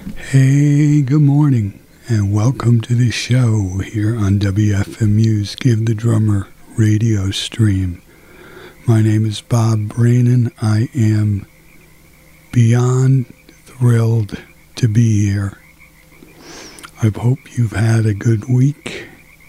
Hey, good morning, and welcome to the show here on WFMU's Give the Drummer radio stream. My name is Bob Brainin. I am beyond thrilled to be here. I hope you've had a good week.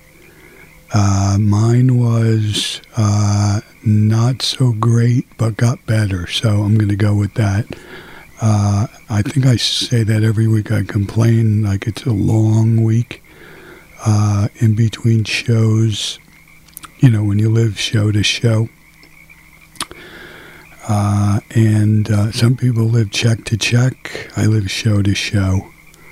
Mine was not so great, but got better, so I'm going to go with that. I think I say that every week. I complain like it's a long week in between shows, when you live show to show. And some people live check to check. I live show to show.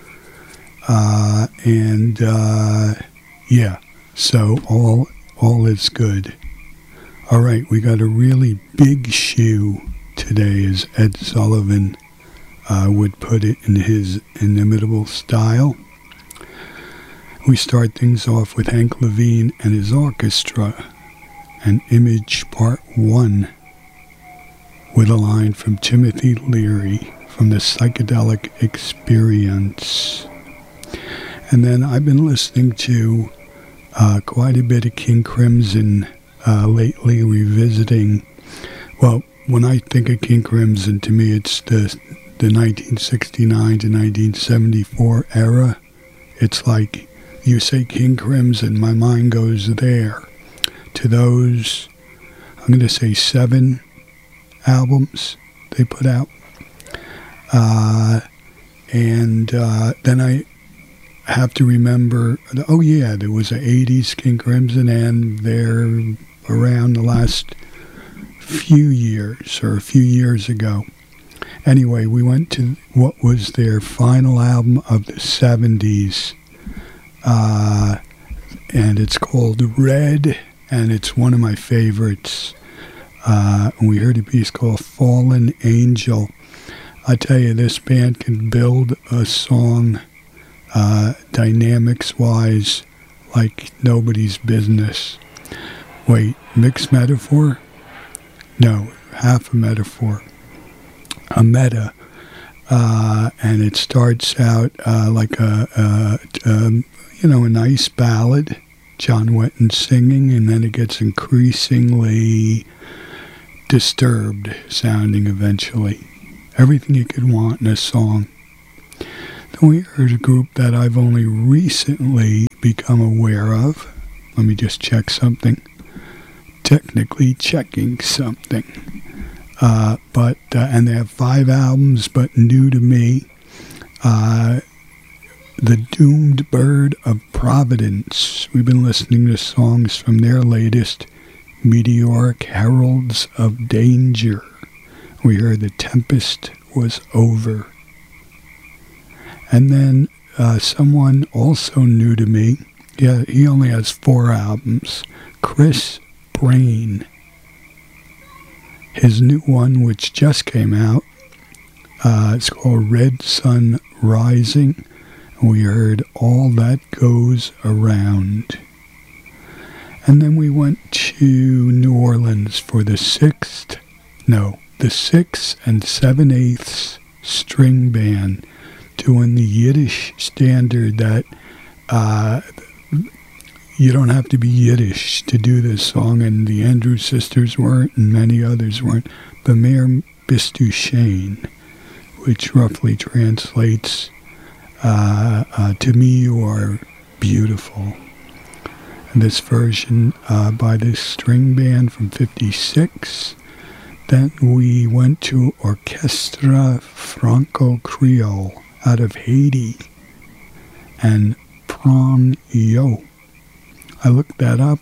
So all is good. All right, we got a really big shoe today, as Ed Sullivan would put it in his inimitable style. We start things off with Hank Levine and his orchestra, and Image Part 1, with a line from Timothy Leary from the Psychedelic Experience. And then I've been listening to quite a bit of King Crimson lately, revisiting. Well, when I think of King Crimson, to me it's the 1969 to 1974 era. It's like you say King Crimson, my mind goes there to those, I'm going to say 7 albums they put out. Then I have to remember, there was an 80s King Crimson, and they're around the last few years, or a few years ago. Anyway, we went to what was their final album of the 70s, and it's called Red, and it's one of my favorites. And we heard a piece called Fallen Angel. I tell you, this band can build a song dynamics-wise like nobody's business. Wait, mixed metaphor? No, half a metaphor. A meta, and it starts out like a nice ballad, John Wetton singing, and then it gets increasingly disturbed sounding eventually. Everything you could want in a song. Then we heard a group that I've only recently become aware of. Let me just check something. Technically checking something. And they have 5 albums, but new to me. The Doomed Bird of Providence. We've been listening to songs from their latest, Meteoric Heralds of Danger. We heard The Tempest Was Over. And then someone also new to me. Yeah, he only has 4 albums. Chris Brain. His new one, which just came out, it's called Red Sun Rising, and we heard All That Goes Around. And then we went to New Orleans for the 6 and 7/8 string band, doing the Yiddish standard that you don't have to be Yiddish to do this song, and the Andrews Sisters weren't, and many others weren't. Bemer Bist Du Schön, which roughly translates, to me you are beautiful. And this version by this string band from 56. Then we went to Orchestra Franco-Creole out of Haiti, and Pran Yo. I looked that up.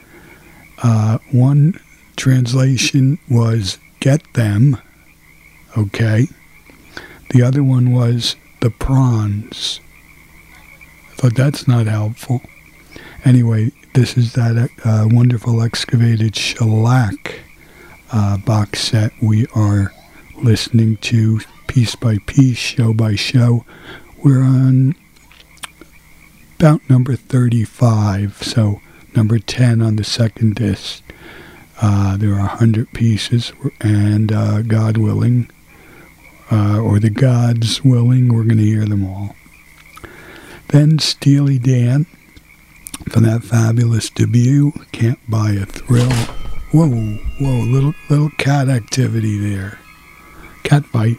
One translation was Get Them, okay. The other one was The Prawns. I thought that's not helpful. Anyway, this is that wonderful excavated shellac box set we are listening to piece by piece, show by show. We're on about number 35, so number 10 on the second disc. There are 100 pieces, and God willing, or the gods willing, we're going to hear them all. Then Steely Dan, for that fabulous debut, Can't Buy a Thrill. Whoa, little cat activity there. Cat bite.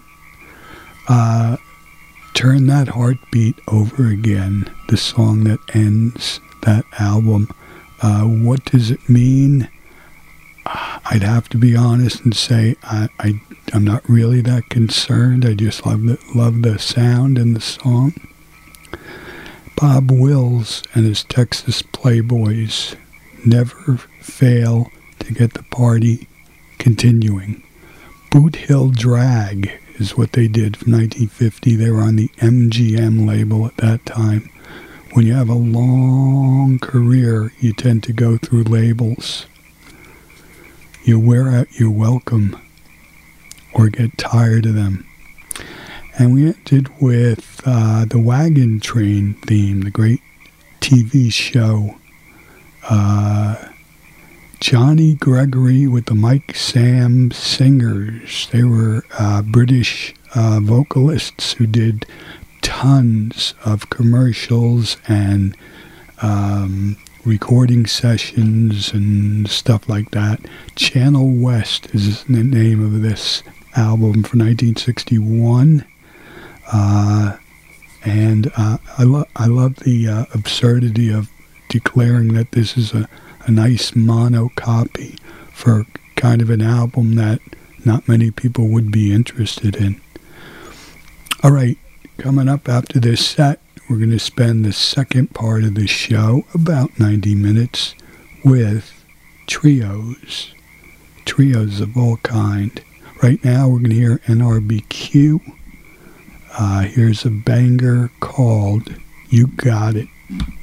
Turn That Heartbeat Over Again, the song that ends that album. What does it mean? I'd have to be honest and say I'm not really that concerned. I just love the sound and the song. Bob Wills and his Texas Playboys never fail to get the party continuing. Boot Hill Drag is what they did from 1950. They were on the MGM label at that time. When you have a long career, you tend to go through labels. You wear out your welcome or get tired of them. And we ended with the Wagon Train theme, the great TV show. Johnny Gregory with the Mike Sam Singers. They were British vocalists who did tons of commercials and recording sessions and stuff like that. Channel West is the name of this album from 1961. And I love the absurdity of declaring that this is a nice mono copy for kind of an album that not many people would be interested in. All right, coming up after this set, we're going to spend the second part of the show, about 90 minutes, with trios of all kind. Right now, we're going to hear NRBQ. Here's a banger called You Got It.